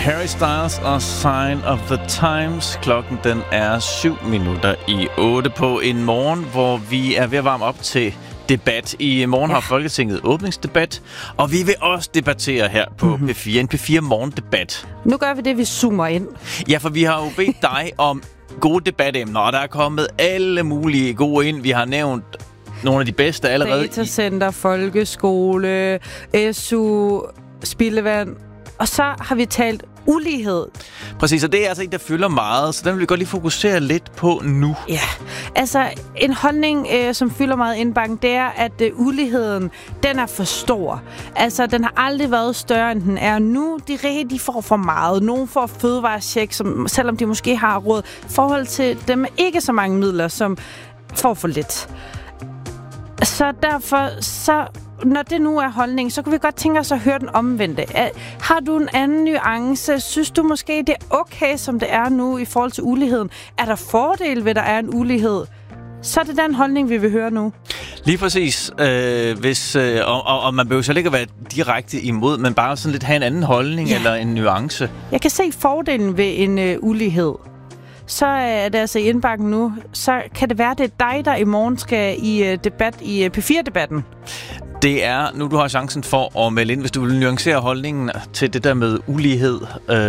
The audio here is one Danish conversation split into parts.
Harry Styles og Sign of the Times. Klokken den er 7:07 på en morgen, hvor vi er ved at varme op til debat. I morgen har Folketinget åbningsdebat, og vi vil også debattere her på P4. En P4 morgendebat. Nu gør vi det, vi zoomer ind. Ja, for vi har jo bedt dig om gode debatemner, og der er kommet alle mulige gode ind. Vi har nævnt nogle af de bedste allerede. Datacenter, folkeskole, SU, spildevand. Og så har vi talt ulighed. Præcis, og det er altså en, der fylder meget, så den vil vi godt lige fokusere lidt på nu. Ja, altså en holdning, som fylder meget i indbakken, det er, at uligheden, den er for stor. Altså, den har aldrig været større, end den er nu. De rige, de får for meget. Nogle får fødevarecheck, selvom de måske har råd. I forhold til dem med ikke så mange midler, som får for lidt. Så derfor, når det nu er holdning, så kunne vi godt tænke os at høre den omvendte. Har du en anden nuance? Synes du måske, det er okay, som det er nu i forhold til uligheden? Er der fordele ved, at der er en ulighed? Så er det den holdning, vi vil høre nu. Lige præcis. Og man behøver så ikke at være direkte imod, men bare sådan lidt have en anden holdning eller en nuance. Jeg kan se fordelen ved en ulighed. Så er det altså i indbakken nu. Så kan det være, det er dig, der i morgen skal i debat i P4-debatten. Det er nu, du har chancen for at melde ind, hvis du vil nuancere holdningen til det der med ulighed.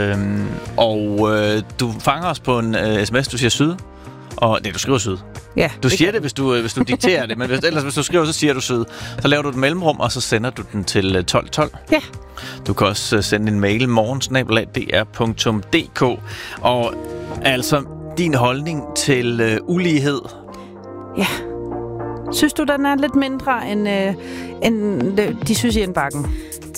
Du fanger os på en sms, du siger syd. Og du skriver syd. Ja, du siger det, hvis du dikterer det, men hvis du skriver, så siger du syd. Så laver du et mellemrum, og så sender du den til 1212. Ja. Du kan også sende en mail morgen@dr.dk. Og altså din holdning til ulighed. Ja. Synes du, den er lidt mindre end de synes i indbakken?